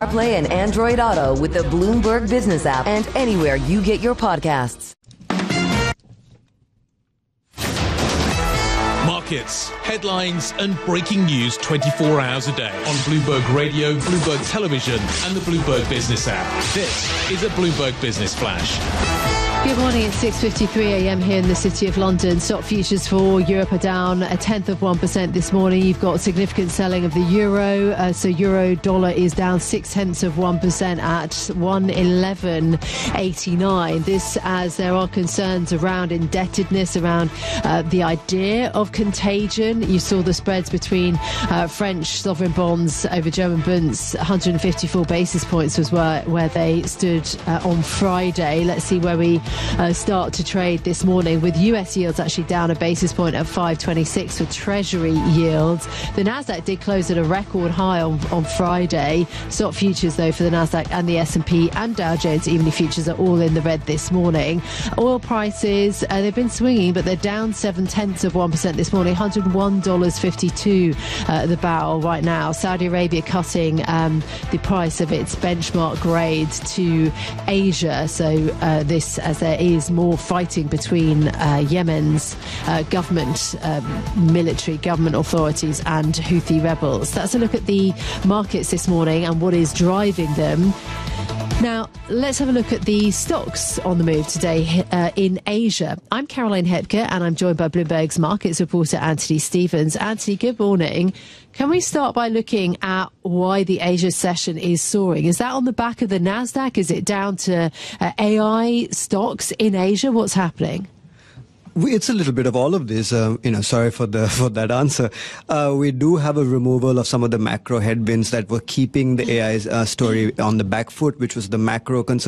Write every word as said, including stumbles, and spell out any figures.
Play and Android Auto with the Bloomberg Business app and anywhere you get your podcasts. Markets, headlines and breaking news twenty-four hours a day on Bloomberg Radio, Bloomberg Television and the Bloomberg Business app. This is a Bloomberg Business Flash. Good morning, it's six fifty-three a m here in the City of London. Stock futures for Europe are down a tenth of one percent this morning. You've got significant selling of the euro, uh, so euro dollar is down six tenths of one percent at one eleven eighty-nine. This as there are concerns around indebtedness, around uh, the idea of contagion. You saw the spreads between uh, French sovereign bonds over German bunds, one hundred fifty-four basis points was where, where they stood uh, on Friday. Let's see where we Uh, start to trade this morning, with U S yields actually down a basis point at five twenty-six for Treasury yields. The Nasdaq did close at a record high on, on Friday. Stock futures, though, for the Nasdaq and the S and P and Dow Jones E-mini futures are all in the red this morning. Oil prices, uh, they've been swinging, but they're down seven tenths of one percent this morning, one hundred one dollars fifty-two uh, the barrel right now. Saudi Arabia cutting um, the price of its benchmark grade to Asia. So uh, this as there is more fighting between uh, Yemen's uh, government, um, military government authorities and Houthi rebels. That's a look at the markets this morning and what is driving them. Now, let's have a look at the stocks on the move today uh, in Asia. I'm Caroline Hepker and I'm joined by Bloomberg's markets reporter Anthony Stevens. Anthony, good morning. Can we start by looking at why the Asia session is soaring? Is that on the back of the Nasdaq? Is it down to uh, A I stocks in Asia? What's happening? It's a little bit of all of this. Uh, you know, sorry for the for that answer. Uh, we do have a removal of some of the macro headwinds that were keeping the A I uh, story on the back foot, which was the macro concern.